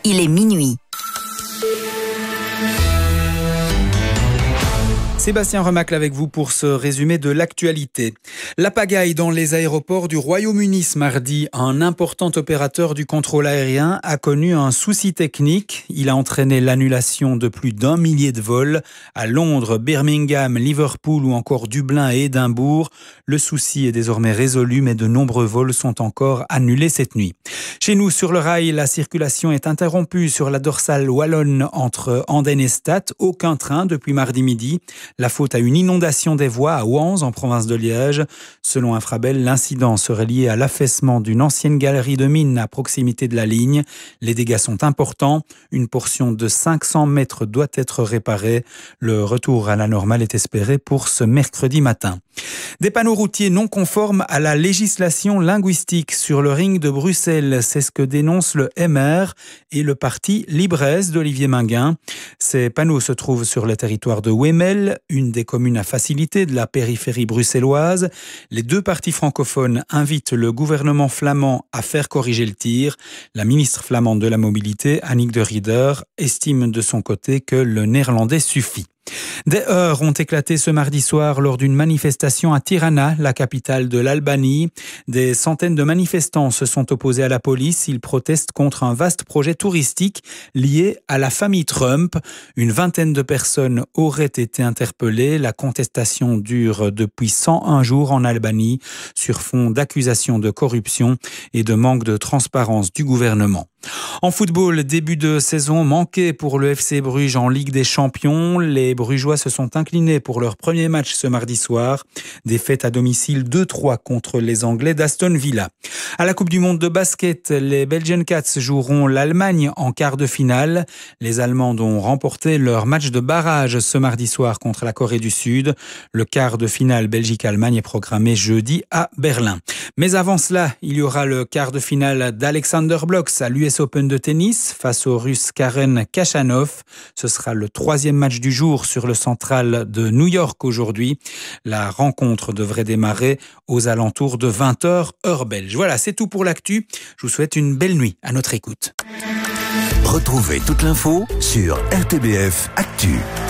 il est minuit. Sébastien Remacle avec vous pour ce résumé de l'actualité. La pagaille dans les aéroports du Royaume-Uni ce mardi. Un important opérateur du contrôle aérien a connu un souci technique. Il a entraîné l'annulation de plus d'1 millier de vols à Londres, Birmingham, Liverpool ou encore Dublin et Édimbourg. Le souci est désormais résolu, mais de nombreux vols sont encore annulés cette nuit. Chez nous, sur le rail, la circulation est interrompue sur la dorsale wallonne entre Andenne et Stade. Aucun train depuis mardi midi. La faute à une inondation des voies à Ouanze, en province de Liège. Selon Infrabel, l'incident serait lié à l'affaissement d'une ancienne galerie de mines à proximité de la ligne. Les dégâts sont importants. Une portion de 500 mètres doit être réparée. Le retour à la normale est espéré pour ce mercredi matin. Des panneaux routiers non conformes à la législation linguistique sur le ring de Bruxelles. C'est ce que dénonce le MR et le parti Libresse d'Olivier Minguin. Ces panneaux se trouvent sur le territoire de Wemel, une des communes à facilité de la périphérie bruxelloise. Les deux partis francophones invitent le gouvernement flamand à faire corriger le tir. La ministre flamande de la mobilité, Annick de Rieder, estime de son côté que le néerlandais suffit. Des heurts ont éclaté ce mardi soir lors d'une manifestation à Tirana, la capitale de l'Albanie. Des centaines de manifestants se sont opposés à la police. Ils protestent contre un vaste projet touristique lié à la famille Trump. Une vingtaine de personnes auraient été interpellées. La contestation dure depuis 101 jours en Albanie sur fond d'accusations de corruption et de manque de transparence du gouvernement. En football, début de saison manqué pour le FC Bruges en Ligue des Champions. Les Brugeois se sont inclinés pour leur premier match ce mardi soir. Défaite à domicile 2-3 contre les Anglais d'Aston Villa. À la Coupe du Monde de basket, les Belgian Cats joueront l'Allemagne en quart de finale. Les Allemands ont remporté leur match de barrage ce mardi soir contre la Corée du Sud. Le quart de finale Belgique-Allemagne est programmé jeudi à Berlin. Mais avant cela, il y aura le quart de finale d'Alexander Blocks à l'US Open de tennis face au Russe Karen Khachanov. Ce sera le 3e match du jour sur le central de New York aujourd'hui. La rencontre devrait démarrer aux alentours de 20h heure belge. Voilà, c'est tout pour l'actu. Je vous souhaite une belle nuit à notre écoute. Retrouvez toute l'info sur RTBF Actu.